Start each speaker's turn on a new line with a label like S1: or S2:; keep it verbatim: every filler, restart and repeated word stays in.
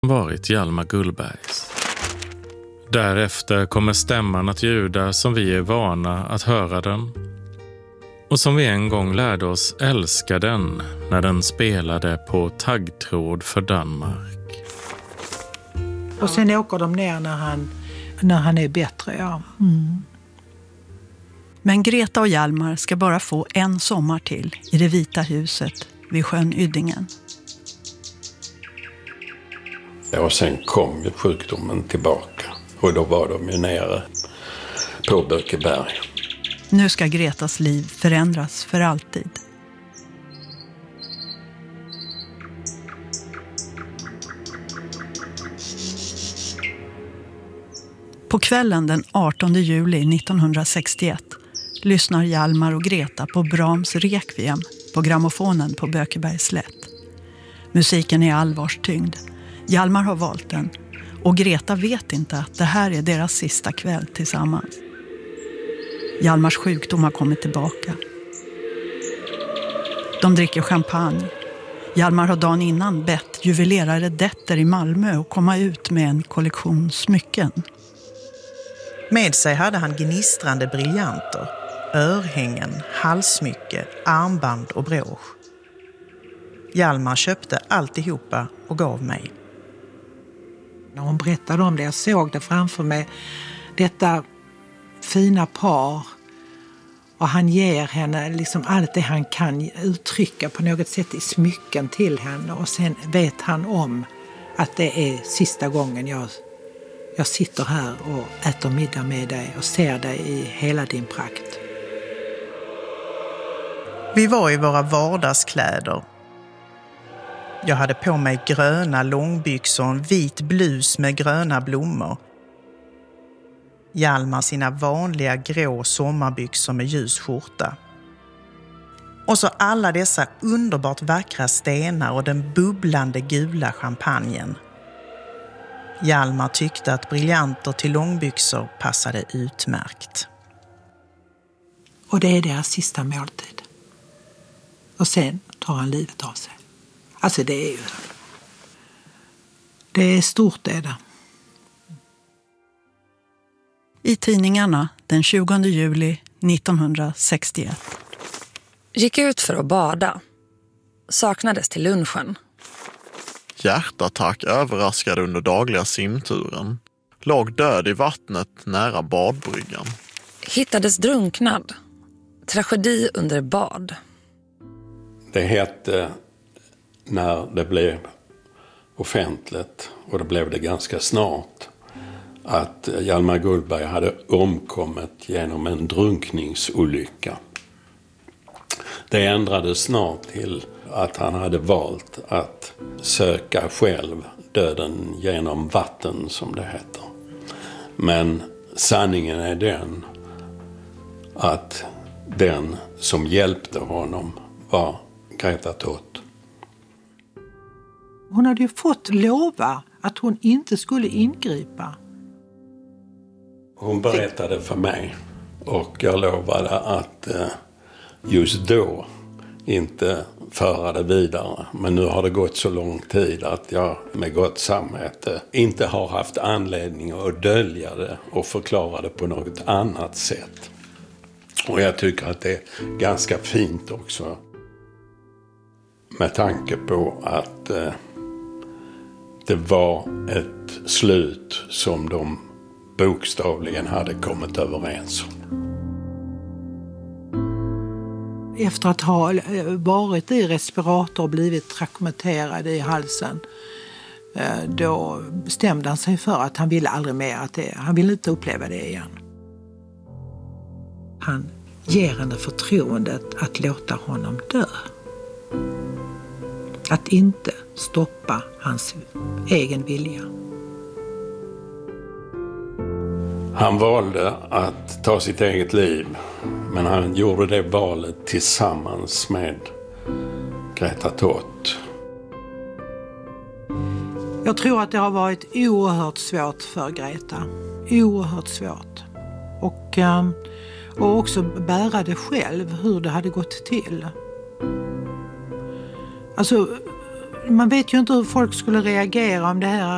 S1: varit Hjalmar Gullbergs. Därefter kommer stämman att ljuda som vi är vana att höra den. Och som vi en gång lärde oss älska den när den spelade på taggtråd för Danmark.
S2: Och sen åker de ner när han, när han är bättre, ja. Mm.
S3: Men Greta och Hjalmar ska bara få en sommar till i det vita huset vid sjön Yddingen.
S4: Och sen kom ju sjukdomen tillbaka och då var de ju nere på Bökeberg.
S3: Nu ska Gretas liv förändras för alltid. På kvällen den artonde juli nittonhundrasextioett lyssnar Hjalmar och Greta på Brahms Requiem på grammofonen på Bökebergs slätt. Musiken är allvarstyngd. Hjalmar har valt den och Greta vet inte att det här är deras sista kväll tillsammans. Hjalmars sjukdom har kommit tillbaka. De dricker champagne. Hjalmar har dagen innan bett juvelerare Detter i Malmö att komma ut med en kollektion smycken.
S5: Med sig hade han gnistrande briljanter, örhängen, halssmycke, armband och brosch. Hjalmar köpte alltihopa och gav mig.
S2: När hon berättade om det, jag såg det framför mig, detta fina par. Och han ger henne liksom allt det han kan uttrycka på något sätt i smycken till henne. Och sen vet han om att det är sista gången jag, jag sitter här och äter middag med dig och ser dig i hela din prakt.
S5: Vi var i våra vardagskläder. Jag hade på mig gröna långbyxor och en vit blus med gröna blommor. Hjalmar sina vanliga grå sommarbyxor med ljus skjorta. Och så alla dessa underbart vackra stenar och den bubblande gula champagnen. Hjalmar tyckte att briljanter till långbyxor passade utmärkt.
S2: Och det är deras sista måltid. Och sen tar han livet av sig. Alltså det är ju... Det är stort det där.
S3: I tidningarna den tjugonde juli nittonhundrasextioett.
S6: Gick ut för att bada. Saknades till lunchen.
S7: Hjärtattack överraskade under dagliga simturen. Låg död i vattnet nära badbryggan.
S6: Hittades drunknad. Tragedi under bad.
S4: Det hette, när det blev offentligt, och det blev det ganska snart, att Hjalmar Gullberg hade omkommit genom en drunkningsolycka. Det ändrades snart till att han hade valt att söka själv döden genom vatten, som det heter. Men sanningen är den att den som hjälpte honom var Greta Tott.
S2: Hon hade ju fått lova att hon inte skulle ingripa.
S4: Hon berättade för mig och jag lovade att just då inte föra det vidare. Men nu har det gått så lång tid att jag med gott samvete inte har haft anledning att dölja det och förklara det på något annat sätt. Och jag tycker att det är ganska fint också. Med tanke på att eh, det var ett slut som de bokstavligen hade kommit överens om.
S2: Efter att ha varit i respirator och blivit trakometerad i halsen, då bestämde han sig för att han ville aldrig mer att det, han ville inte uppleva det igen. Han ger henne förtroendet att låta honom dö. Att inte stoppa hans egen vilja.
S4: Han valde att ta sitt eget liv, men han gjorde det valet tillsammans med Greta Tott.
S2: Jag tror att det har varit oerhört svårt för Greta. Oerhört svårt. Och, och också bära det själv, hur det hade gått till. Alltså, man vet ju inte hur folk skulle reagera om det här